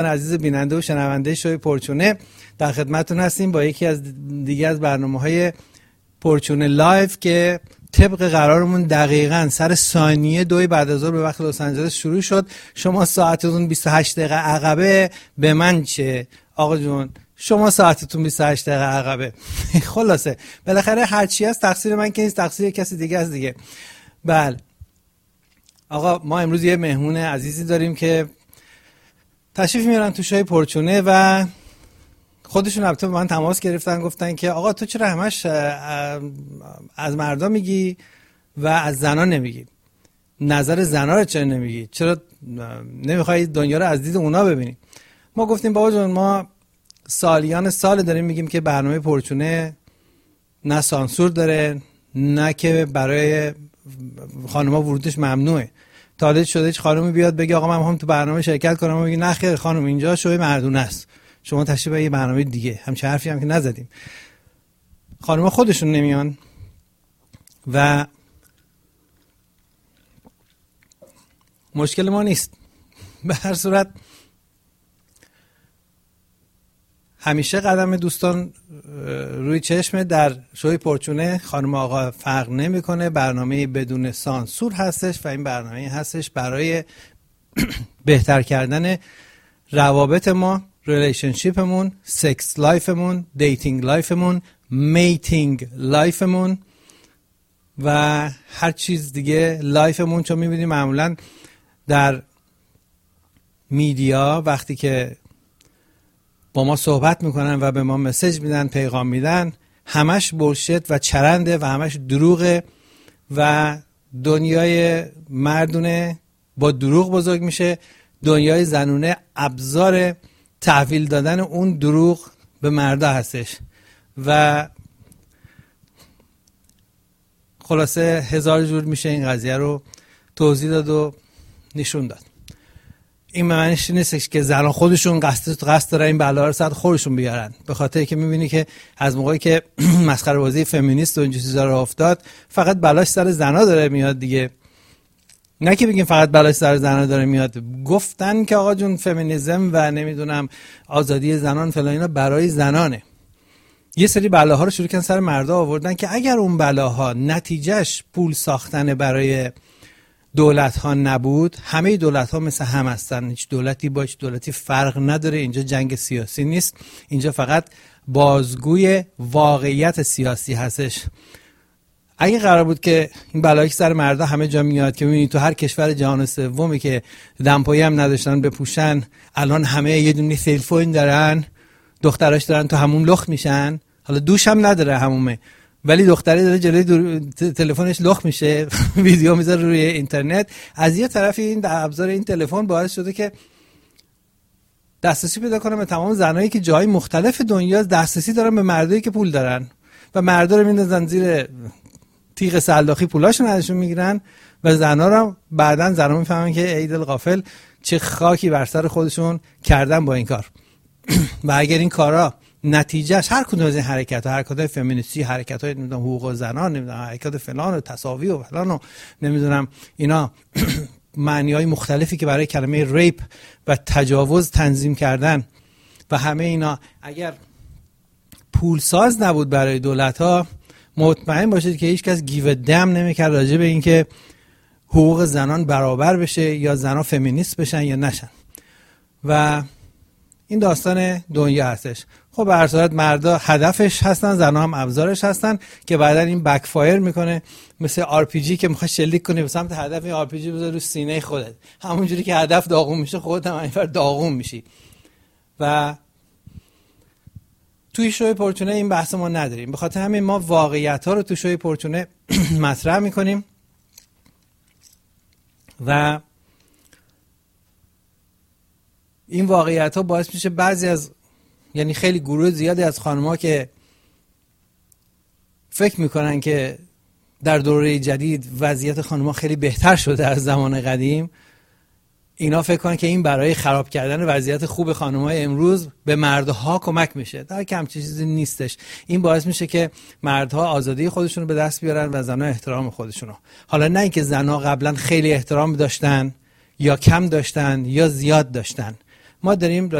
عزیز بیننده و شنونده شوی پرچونه در خدمتتون هستیم با یکی از دیگه از برنامه‌های پرچونه لایو که طبق قرارمون دقیقاً سر ثانیه 2 بعد از ظهر به وقت لس آنجلس شروع شد. شما ساعتتون 28 دقیقه عقبه، به من چه آقا جون؟ شما ساعتتون 28 دقیقه عقبه. خلاصه بالاخره هر چی هست تقصیر من که نیست، تقصیر کسی دیگه است دیگه. بله آقا، ما امروز یه مهمون عزیزی داریم که تشریف میارن تو شوی پرچونه و خودشون البته با من تماس گرفتن، گفتن که آقا تو چرا همش از مردا میگی و از زنا نمیگی؟ نظر زنا رو چرا نمیگی؟ چرا نمیخوای دنیا رو از دید اونا ببینی؟ ما گفتیم بابا جون، ما سالیان سال داریم میگیم که برنامه پرچونه نه سانسور داره، نه که برای خانم‌ها ورودش ممنوعه. تا شده هیچ خانمی بیاد بگه آقا من میخوام تو برنامه شرکت کنم و بگه نه خیر خانم، اینجا شوی مردونه است، شما تشریف به یه برنامه دیگه. همچه حرفی هم که نزدیم. خانم‌ها خودشون نمیان و مشکل ما نیست. به هر صورت همیشه قدم دوستان روی چشم. در شوی پرچونه خانم آقا فرق نمیکنه، برنامه بدون سانسور هستش و این برنامه هستش برای بهتر کردن روابط ما، ریلیشنشیپمون، سکس لایفمون، دیتینگ لایفمون، میتینگ لایفمون و هر چیز دیگه لایفمون. چون میبینیم معمولا در میدیا وقتی که با ما صحبت میکنن و به ما مسیج میدن، پیغام میدن، همش بولشت و چرنده و همش دروغه و دنیای مردونه با دروغ بزرگ میشه، دنیای زنونه ابزار تحویل دادن اون دروغ به مردا هستش و خلاصه هزار جور میشه این قضیه رو توضیح داد و نشون داد. این معنیش نیستش که زنان خودشون قصد دارن این بلا رو سر خودشون بیارن، به خاطر که میبینی که از موقعی که مسخره بازی فمینیست و اینجور چیزا رو افتاد فقط بلاش سر زنا داره میاد دیگه. نه که بگیم فقط بلاش سر زنا داره میاد، گفتن که آقا جون فمینیسم و نمیدونم آزادی زنان فلان اینا برای زنانه. یه سری بلاها رو شروع کردن سر مردا آوردن که اگر اون بلاها نتیجهش پول ساختن برای دولت ها نبود، همه دولت ها مثل هم هستن، هیچ دولتی با هیچ دولتی فرق نداره. اینجا جنگ سیاسی نیست، اینجا فقط بازگوی واقعیت سیاسی هستش. اگه قرار بود که این بلایی که سر مردا همه جا میاد که میبینی تو هر کشور جهان سومی که دمپایی هم نداشتن بپوشن، الان همه یه دونه تلفن دارن، دختراش دارن تو همون لخت میشن. حالا دوش هم نداره همومه، ولی دختری داره جلوی تلفنش لخت میشه، ویدیو میذاره روی اینترنت. از یه طرفی این ابزار این تلفن باعث شده که دسترسی پیدا کنه به تمام زنایی که جای مختلف دنیا دسترسی دارن به مردایی که پول دارن و مردا رو میندازن زیر تیغ سلاخی، پولاشون ازشون میگیرن و زنا رو بعدن زنا میفهمن که ای دل غافل چه خاکی بر سر خودشون کردن با این کار. و اگر این کارا نتیجهش هر کدوم از این حرکت‌ها، حرکت‌های فمینیستی، حرکت‌های نمیدونم حقوق زنان، نمیدونم حرکت فلان و تساوی و فلان و نمیدونم اینا، معنی‌های مختلفی که برای کلمه ریپ و تجاوز تنظیم کردن و همه اینا اگر پولساز نبود برای دولت‌ها، مطمئن باشید که هیچ کس گیو دم نمی‌کرد راجع به این که حقوق زنان برابر بشه یا زنان فمینیست بشن یا نشن. و این داستان دنیا هستش. خب به هر صورت مردا هدفش هستن، زنها هم ابزارش هستن که بعدن این بک فایر میکنه، مثل آر پی جی که میخواد شلیک کنی به سمت هدف، این آر پی جی بذار رو سینه خودت، همونجوری که هدف داغون میشه خودت هم اینور داغون میشی. و توی شوی پرچونه این بحث ما نداریم، به خاطر همین ما واقعیت ها رو توی شوی پرچونه مطرح میکنیم و این واقعیت ها باعث میشه بعضی از، یعنی خیلی گروه زیادی از خانم‌ها که فکر میکنن که در دوره جدید وضعیت خانم‌ها خیلی بهتر شده از زمان قدیم، اینا فکر کنن که این برای خراب کردن وضعیت خوب خانم‌های امروز به مردها کمک میشه. در که همچین چیزی نیستش. این باعث میشه که مردها آزادی خودشونو به دست بیارن و زنها احترام خودشونو. حالا نه اینکه زنها قبلا خیلی احترام داشتن یا کم داشتن یا زیاد داشتن، ما داریم